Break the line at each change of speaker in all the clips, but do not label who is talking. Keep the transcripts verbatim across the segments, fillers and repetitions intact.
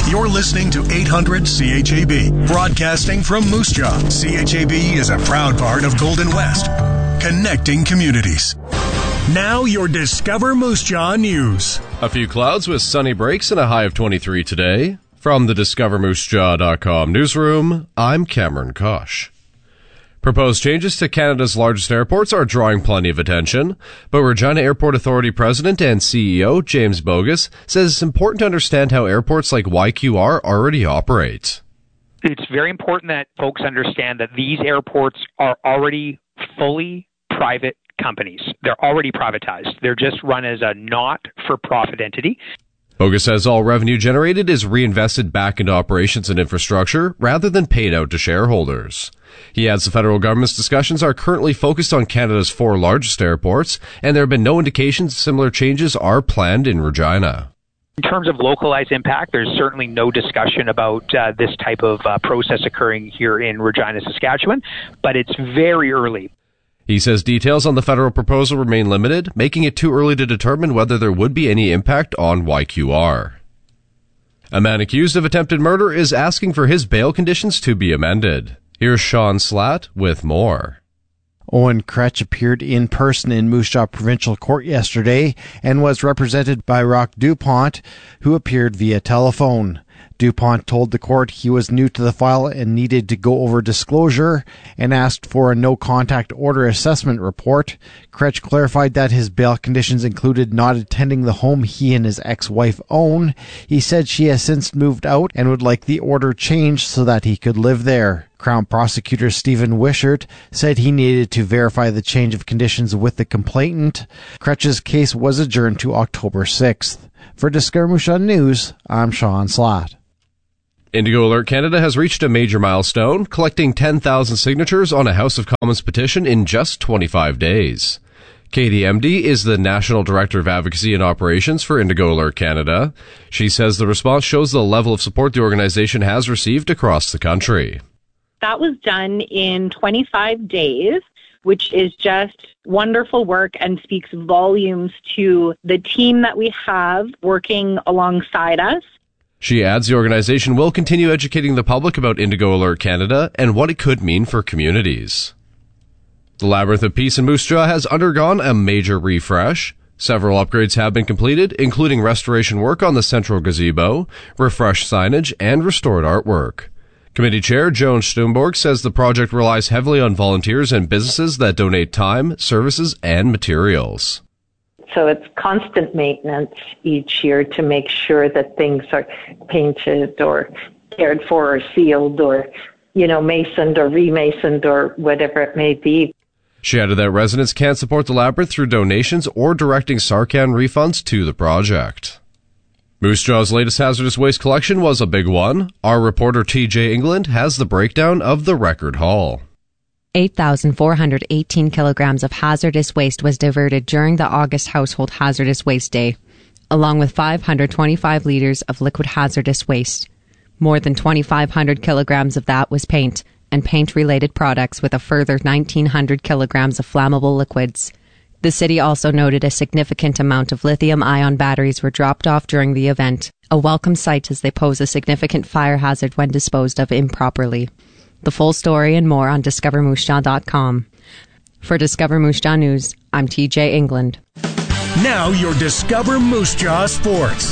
You're listening to eight hundred C H A B, broadcasting from Moose Jaw. C H A B is a proud part of Golden West, connecting communities. Now your Discover Moose Jaw news.
A few clouds with sunny breaks and a high of twenty-three today. From the discover moose jaw dot com newsroom, I'm Cameron Kosh. Proposed changes to Canada's largest airports are drawing plenty of attention, but Regina Airport Authority President and C E O James Bogus says it's important to understand how airports like Y Q R already operate.
It's very important that folks understand that these airports are already fully private companies. They're already privatized. They're just run as a not-for-profit entity.
Bogus says all revenue generated is reinvested back into operations and infrastructure rather than paid out to shareholders. He adds the federal government's discussions are currently focused on Canada's four largest airports, and there have been no indications similar changes are planned in Regina.
In terms of localized impact, there's certainly no discussion about uh, this type of uh, process occurring here in Regina, Saskatchewan, but it's very early.
He says details on the federal proposal remain limited, making it too early to determine whether there would be any impact on Y Q R. A man accused of attempted murder is asking for his bail conditions to be amended. Here's Sean Slatt with more.
Owen Kretsch appeared in person in Moose Jaw Provincial Court yesterday and was represented by Roch Dupont, who appeared via telephone. Dupont told the court he was new to the file and needed to go over disclosure and asked for a no-contact order assessment report. Kretsch clarified that his bail conditions included not attending the home he and his ex-wife own. He said she has since moved out and would like the order changed so that he could live there. Crown Prosecutor Stephen Wishart said he needed to verify the change of conditions with the complainant. Kretsch's case was adjourned to October sixth. For Discover Moose Jaw News, I'm Sean Slatt.
Indigo Alert Canada has reached a major milestone, collecting ten thousand signatures on a House of Commons petition in just twenty-five days. Katie Emdy is the National Director of Advocacy and Operations for Indigo Alert Canada. She says the response shows the level of support the organization has received across the country.
That was done in twenty-five days, which is just wonderful work and speaks volumes to the team that we have working alongside us.
She adds the organization will continue educating the public about Indigo Alert Canada and what it could mean for communities. The Labyrinth of Peace in Moose Jaw has undergone a major refresh. Several upgrades have been completed, including restoration work on the central gazebo, refreshed signage, and restored artwork. Committee Chair Joan Stumborg says the project relies heavily on volunteers and businesses that donate time, services, and materials.
So it's constant maintenance each year to make sure that things are painted or cared for or sealed or, you know, masoned or remasoned or whatever it may be.
She added that residents can support the Labyrinth through donations or directing Sarcan refunds to the project. Moose Jaw's latest hazardous waste collection was a big one. Our reporter T J England has the breakdown of the record haul.
eight thousand four hundred eighteen kilograms of hazardous waste was diverted during the August Household Hazardous Waste Day, along with five hundred twenty-five litres of liquid hazardous waste. More than twenty-five hundred kilograms of that was paint and paint-related products, with a further nineteen hundred kilograms of flammable liquids. The city also noted a significant amount of lithium-ion batteries were dropped off during the event, a welcome sight as they pose a significant fire hazard when disposed of improperly. The full story and more on discover moose jaw dot com. For Discover Moose Jaw News, I'm T J England.
Now your Discover Moose Jaw Sports.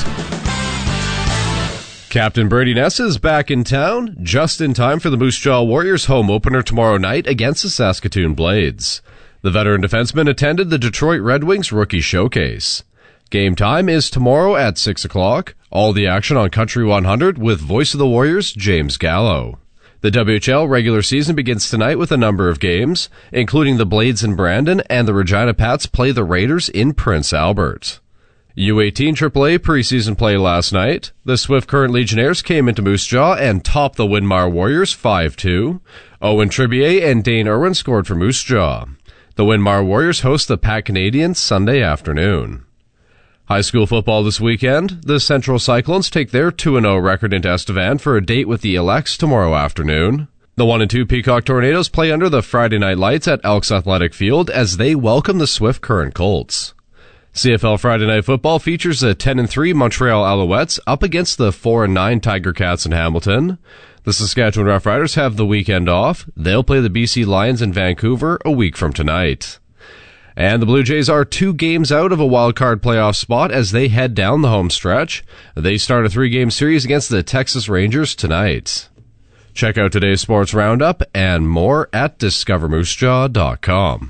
Captain Brady Ness is back in town, just in time for the Moose Jaw Warriors home opener tomorrow night against the Saskatoon Blades. The veteran defenseman attended the Detroit Red Wings Rookie Showcase. Game time is tomorrow at six o'clock. All the action on Country one hundred with Voice of the Warriors, James Gallo. The W H L regular season begins tonight with a number of games, including the Blades in Brandon, and the Regina Pats play the Raiders in Prince Albert. U eighteen triple A preseason play last night. The Swift Current Legionnaires came into Moose Jaw and topped the Winmar Warriors five two. Owen Tribier and Dane Irwin scored for Moose Jaw. The Winmar Warriors host the Pat Canadians Sunday afternoon. High school football this weekend. The Central Cyclones take their two and oh record into Estevan for a date with the Elects tomorrow afternoon. The one and two Peacock Tornadoes play under the Friday night lights at Elks Athletic Field as they welcome the Swift Current Colts. C F L Friday Night Football features the ten and three Montreal Alouettes up against the four and nine Tiger Cats in Hamilton. The Saskatchewan Roughriders have the weekend off. They'll play the B C Lions in Vancouver a week from tonight. And the Blue Jays are two games out of a wildcard playoff spot as they head down the home stretch. They start a three-game series against the Texas Rangers tonight. Check out today's sports roundup and more at discover moose jaw dot com.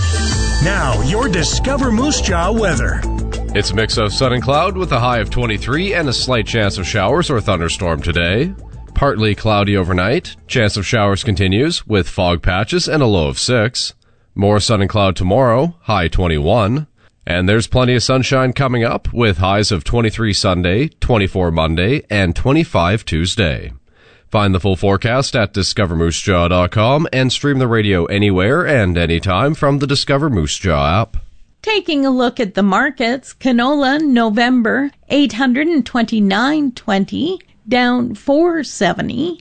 Now, your Discover Moose Jaw weather.
It's a mix of sun and cloud with a high of twenty-three and a slight chance of showers or thunderstorm today. Partly cloudy overnight. Chance of showers continues with fog patches and a low of six. More sun and cloud tomorrow, high twenty-one. And there's plenty of sunshine coming up with highs of twenty-three Sunday, twenty-four Monday, and twenty-five Tuesday. Find the full forecast at discover moose jaw dot com and stream the radio anywhere and anytime from the Discover Moose Jaw app.
Taking a look at the markets, canola November eight hundred twenty-nine twenty, down four seventy.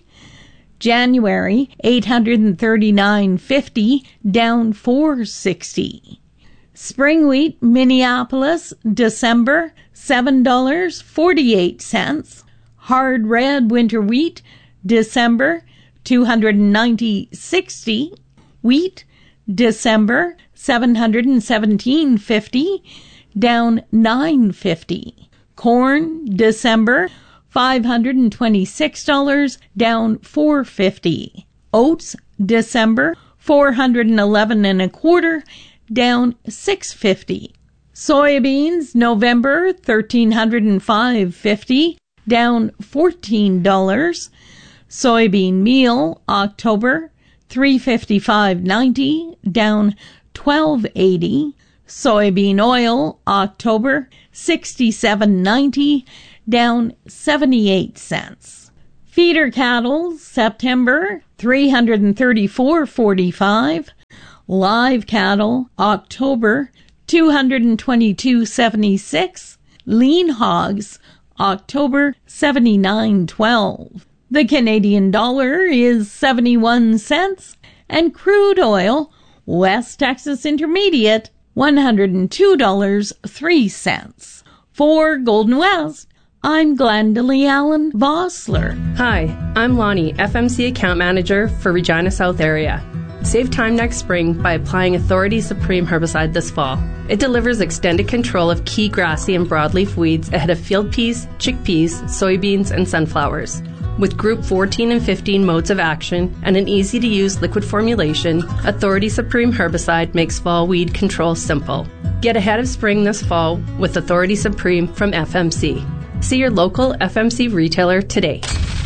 January eight hundred thirty-nine fifty, down four sixty. Spring wheat Minneapolis December seven dollars and forty-eight cents. Hard red winter wheat December two hundred ninety sixty. Wheat December seven hundred seventeen fifty, down nine fifty. Corn December five hundred twenty-six dollars, down four fifty. Oats December four hundred eleven and a quarter, down six fifty. Soybeans November thirteen hundred five fifty, down fourteen dollars. Soybean meal October three fifty-five ninety, down twelve eighty. Soybean oil October sixty-seven ninety, down seventy-eight cents. Feeder cattle September three hundred thirty-four forty-five. Live cattle October two hundred twenty-two seventy-six. Lean hogs October seventy-nine twelve. The Canadian dollar is seventy-one cents and crude oil West Texas Intermediate one hundred two dollars and three cents. For Golden West, I'm Glendalee Allen Vossler.
Hi, I'm Lonnie, F M C Account Manager for Regina South Area. Save time next spring by applying Authority Supreme herbicide this fall. It delivers extended control of key grassy and broadleaf weeds ahead of field peas, chickpeas, soybeans, and sunflowers. With Group fourteen and fifteen modes of action and an easy-to-use liquid formulation, Authority Supreme herbicide makes fall weed control simple. Get ahead of spring this fall with Authority Supreme from F M C. See your local F M C retailer today.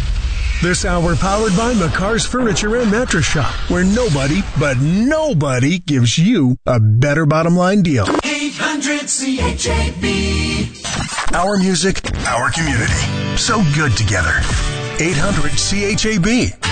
This hour powered by McCar's Furniture and Mattress Shop, where nobody, but nobody gives you a better bottom line deal.
eight hundred C H A B.
Our music, our community. So good together. eight hundred C H A B.